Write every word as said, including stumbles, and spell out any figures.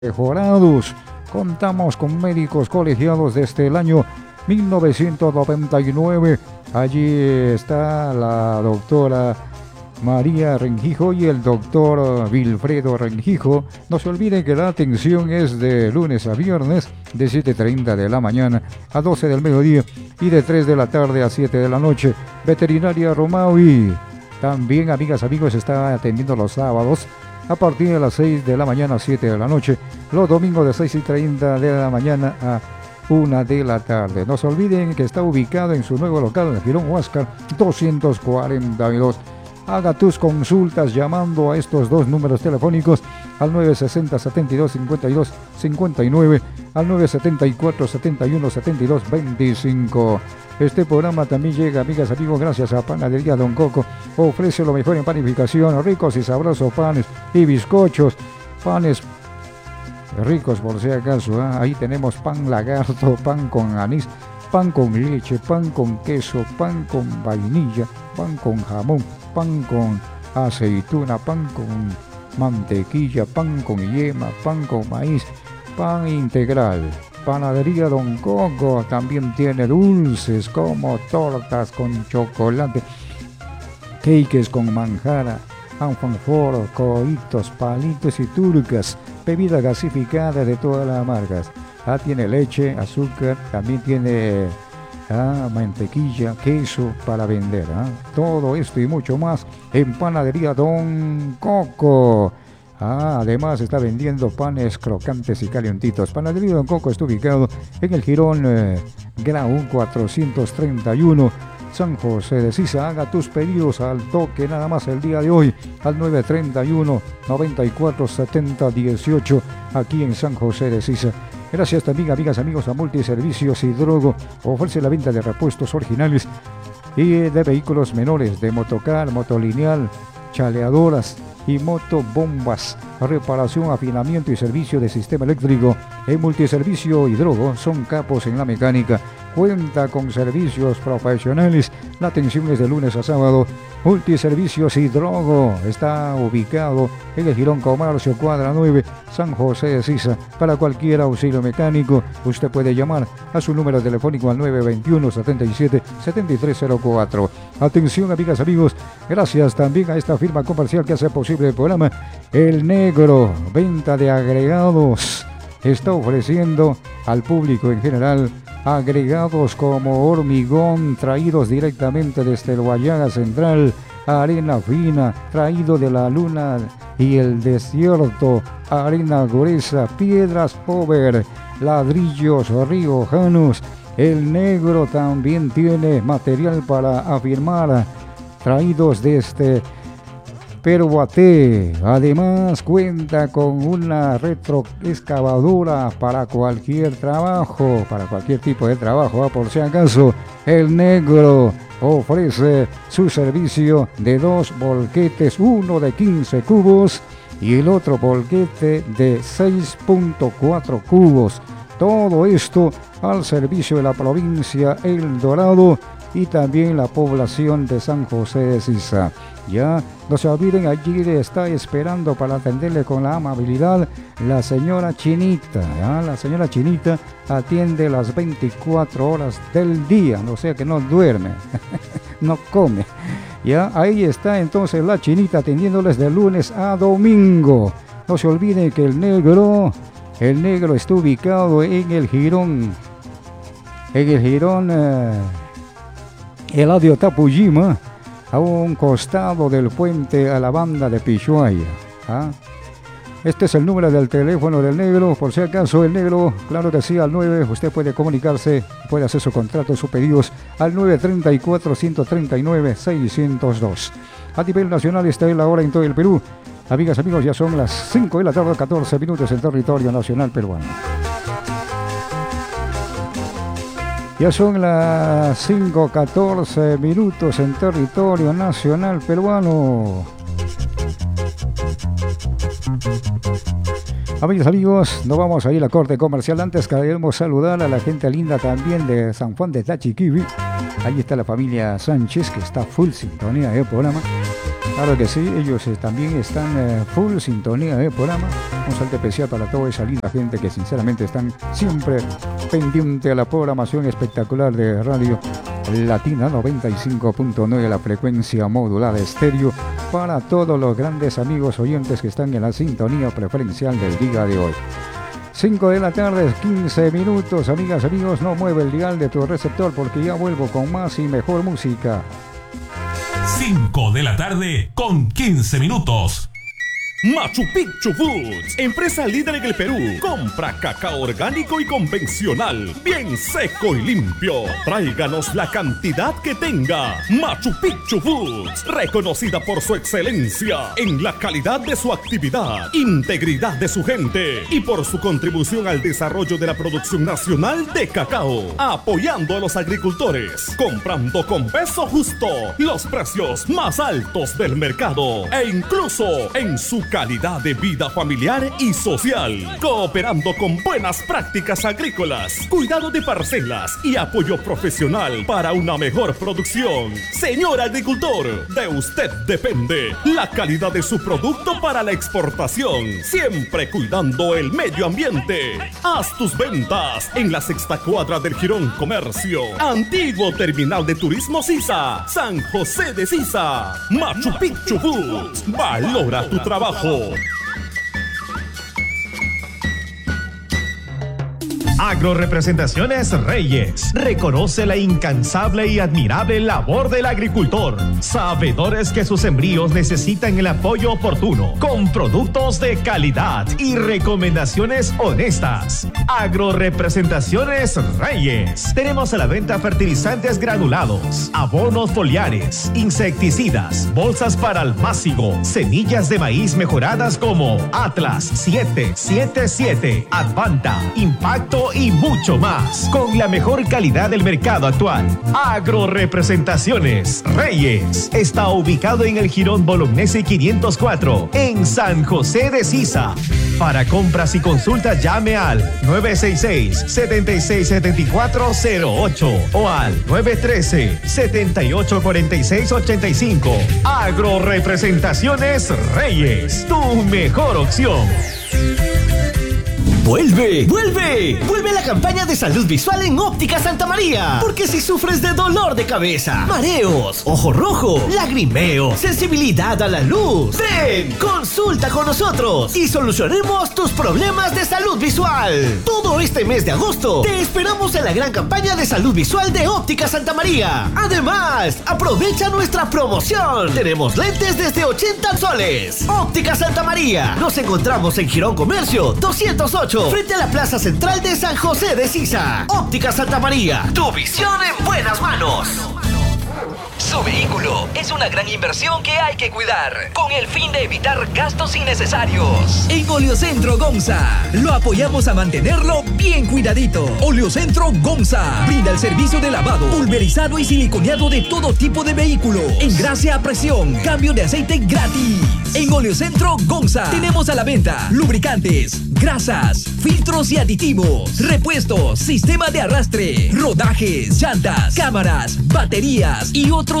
mejorados. Contamos con médicos colegiados desde el año mil novecientos noventa y nueve. Allí está la doctora María Rengijo y el doctor Wilfredo Rengijo. No se olviden que la atención es de lunes a viernes, de siete y treinta de la mañana a doce del mediodía y de tres de la tarde a siete de la noche. Veterinaria Romaui. También, amigas, amigos, está atendiendo los sábados a partir de las seis de la mañana a siete de la noche. Los domingos de seis y treinta de la mañana a una de la tarde. No se olviden que está ubicado en su nuevo local, Girón Huáscar doscientos cuarenta y dos. Haga tus consultas llamando a estos dos números telefónicos al nueve sesenta, setenta y dos, cincuenta y dos, cincuenta y nueve, al nueve setenta y cuatro, setenta y uno, setenta y dos, veinticinco. Este programa también llega, amigas, amigos, gracias a Panadería Don Coco. Ofrece lo mejor en panificación, ricos y sabrosos panes y bizcochos, panes ricos por si acaso, ¿eh? Ahí tenemos pan lagarto, pan con anís, pan con leche, pan con queso, pan con vainilla, pan con jamón, pan con aceituna, pan con mantequilla, pan con yema, pan con maíz, pan integral. Panadería Don Coco también tiene dulces como tortas con chocolate, cakes con manjara, alfajor, coitos, palitos y turcas, bebida gasificada de todas las marcas. Ah, tiene leche, azúcar, también tiene ah, mantequilla, queso para vender. Ah. Todo esto y mucho más en Panadería Don Coco. Ah, además está vendiendo panes crocantes y calientitos. Panadería Don Coco está ubicado en el Jirón eh, Grau cuatrocientos treinta y uno, San José de Sisa. Haga tus pedidos al toque nada más el día de hoy al nueve treinta y uno, noventa y cuatro, setenta, dieciocho aquí en San José de Sisa. Gracias también, amigas, amigos, a Multiservicios Hidrogo. Ofrece la venta de repuestos originales y de vehículos menores, de motocar, motolineal, chaleadoras y motobombas. Reparación, afinamiento y servicio de sistema eléctrico. En Multiservicio Hidrogo son capos en la mecánica. Cuenta con servicios profesionales. La atención es de lunes a sábado. Multiservicios Hidrogo está ubicado en el Girón Comercio, cuadra nueve, San José de Sisa. Para cualquier auxilio mecánico, usted puede llamar a su número telefónico al nueve veintiuno, setenta y siete, setenta y tres cero cuatro. Atención, amigas, amigos, gracias también a esta firma comercial que hace posible el programa. El Negro, venta de agregados, está ofreciendo al público en general agregados como hormigón traídos directamente desde el Guayaga Central, arena fina traído de la luna y el desierto, arena gruesa, piedras over, ladrillos riojanos. El Negro también tiene material para afirmar traídos desde Peruaté. Además cuenta con una retroexcavadora para cualquier trabajo, para cualquier tipo de trabajo. ¿eh? Por si acaso, el Negro ofrece su servicio de dos volquetes, uno de quince cubos y el otro volquete de seis punto cuatro cubos. Todo esto al servicio de la provincia El Dorado y también la población de San José de Sisa. Ya, no se olviden, allí le está esperando para atenderle con la amabilidad la señora Chinita. ¿ya? La señora Chinita atiende las veinticuatro horas del día, o sea que no duerme, no come. Ya, ahí está entonces la Chinita atendiéndoles de lunes a domingo. No se olviden que el Negro, el Negro está ubicado en el Jirón, en el Jirón eh, Eladio Tapujima, a un costado del puente a la banda de Pishuaya. ¿ah? Este es el número del teléfono del Negro, por si acaso el Negro, claro que sí, al nueve, usted puede comunicarse, puede hacer su contrato, sus pedidos al nueve treinta y cuatro, ciento treinta y nueve, seiscientos dos. A nivel nacional está en la hora en todo el Perú. Amigas, amigos, ya son las cinco de la tarde, catorce minutos en territorio nacional peruano. Ya son las cinco catorce minutos en territorio nacional peruano. Amigos, amigos, nos vamos a ir a la corte comercial. Antes queremos saludar a la gente linda también de San Juan de Tachiquibi. Ahí está la familia Sánchez, que está full sintonía del programa. Claro que sí, ellos eh, también están eh, full sintonía del programa. Un saludo especial para toda esa linda gente que sinceramente están siempre pendiente a la programación espectacular de Radio Latina noventa y cinco punto nueve, la frecuencia modulada estéreo, para todos los grandes amigos oyentes que están en la sintonía preferencial del día de hoy. cinco de la tarde, quince minutos, amigas, amigos, no mueve el dial de tu receptor porque ya vuelvo con más y mejor música. cinco de la tarde con quince minutos. Machu Picchu Foods, empresa líder en el Perú. Compra cacao orgánico y convencional, bien seco y limpio. Tráiganos la cantidad que tenga. Machu Picchu Foods, reconocida por su excelencia en la calidad de su actividad, integridad de su gente y por su contribución al desarrollo de la producción nacional de cacao, apoyando a los agricultores, comprando con peso justo, los precios más altos del mercado e incluso en su calidad de vida familiar y social, cooperando con buenas prácticas agrícolas, cuidado de parcelas y apoyo profesional para una mejor producción. Señor agricultor, de usted depende la calidad de su producto para la exportación, siempre cuidando el medio ambiente. Haz tus ventas en la sexta cuadra del Jirón Comercio, antiguo terminal de turismo Sisa, San José de Sisa. Machu Picchu Foods, valora tu trabajo. Agrorepresentaciones Reyes reconoce la incansable y admirable labor del agricultor, sabedores que sus sembríos necesitan el apoyo oportuno, con productos de calidad y recomendaciones honestas. Agrorepresentaciones Reyes. Tenemos a la venta fertilizantes granulados, abonos foliares, insecticidas, bolsas para almácigo, semillas de maíz mejoradas como Atlas siete siete siete, Advanta, Impacto y mucho más, con la mejor calidad del mercado actual. Agrorepresentaciones Reyes está ubicado en el Jirón Bolognesi quinientos cuatro, en San José de Sisa. Para compras y consultas llame al nueve seis seis, siete seis siete cuatro cero ocho o al nueve uno tres, siete ocho cuatro seis ocho cinco. Agrorepresentaciones Reyes, tu mejor opción. ¡Vuelve! ¡Vuelve! ¡Vuelve la campaña de salud visual en Óptica Santa María! Porque si sufres de dolor de cabeza, mareos, ojo rojo, lagrimeo, sensibilidad a la luz, ven, consulta con nosotros y solucionemos tus problemas de salud visual. Todo este mes de agosto te esperamos en la gran campaña de salud visual de Óptica Santa María. Además, aprovecha nuestra promoción. Tenemos lentes desde ochenta soles. Óptica Santa María. Nos encontramos en Jirón Comercio doscientos ocho, frente a la Plaza Central de San José de Sisa. Óptica Santa María, tu visión en buenas manos. Su vehículo es una gran inversión que hay que cuidar, con el fin de evitar gastos innecesarios. En Oleocentro Gonza lo apoyamos a mantenerlo bien cuidadito. Oleocentro Gonza brinda el servicio de lavado, pulverizado y siliconeado de todo tipo de vehículo. Engrase a presión, cambio de aceite gratis. En Oleocentro Gonza tenemos a la venta lubricantes, grasas, filtros y aditivos, repuestos, sistema de arrastre, rodajes, llantas, cámaras, baterías y otros